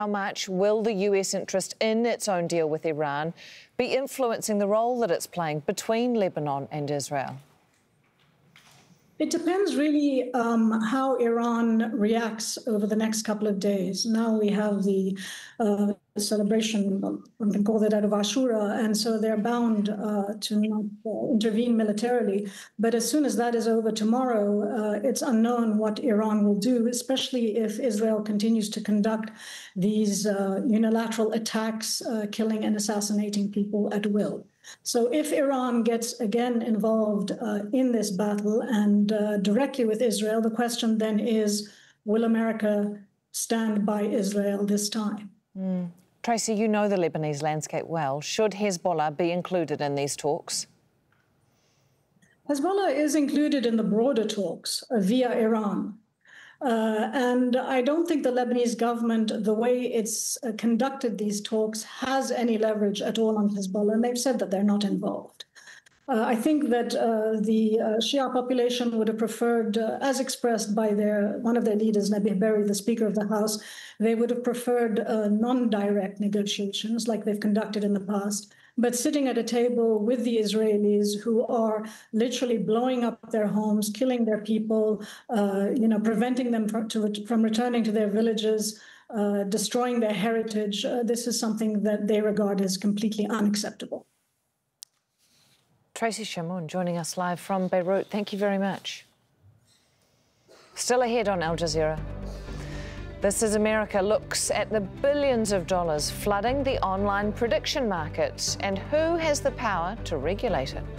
How much will the US interest in its own deal with Iran be influencing the role that it's playing between Lebanon and Israel? It depends really how Iran reacts over the next couple of days. Now we have the celebration, one can call that out of Ashura, and so they're bound to not intervene militarily. But as soon as that is over tomorrow, it's unknown what Iran will do, especially if Israel continues to conduct these unilateral attacks, killing and assassinating people at will. So if Iran gets again involved in this battle and directly with Israel, the question then is, will America stand by Israel this time? Tracy, you know the Lebanese landscape well. Should Hezbollah be included in these talks? Hezbollah is included in the broader talks via Iran. And I don't think the Lebanese government, the way it's conducted these talks, has any leverage at all on Hezbollah, and they've said that they're not involved. I think that the Shia population would have preferred, as expressed by one of their leaders, Nabih Berri, the Speaker of the House, they would have preferred non-direct negotiations like they've conducted in the past. But sitting at a table with the Israelis who are literally blowing up their homes, killing their people, preventing them from returning to their villages, destroying their heritage, this is something that they regard as completely unacceptable. Tracy Chamoun joining us live from Beirut. Thank you very much. Still ahead on Al Jazeera. This is America looks at the billions of dollars flooding the online prediction market and who has the power to regulate it.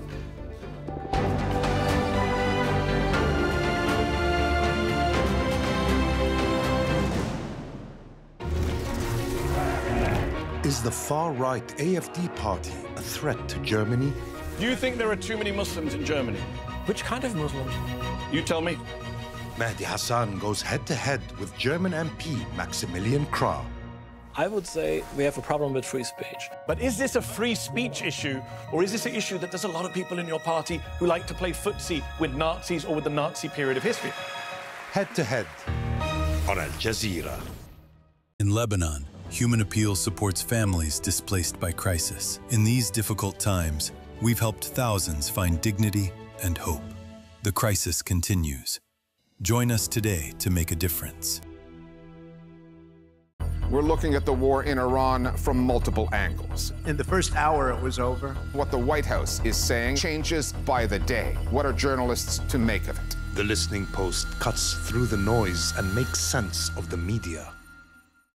Is the far-right AfD party a threat to Germany? Do you think there are too many Muslims in Germany? Which kind of Muslims? You tell me. Mehdi Hasan goes head-to-head with German MP Maximilian Krah. I would say we have a problem with free speech. But is this a free speech issue, or is this an issue that there's a lot of people in your party who like to play footsie with Nazis or with the Nazi period of history? Head-to-head on Al Jazeera. In Lebanon, Human Appeal supports families displaced by crisis. In these difficult times, we've helped thousands find dignity and hope. The crisis continues. Join us today to make a difference. We're looking at the war in Iran from multiple angles. In the first hour, it was over. What the White House is saying changes by the day. What are journalists to make of it? The Listening Post cuts through the noise and makes sense of the media.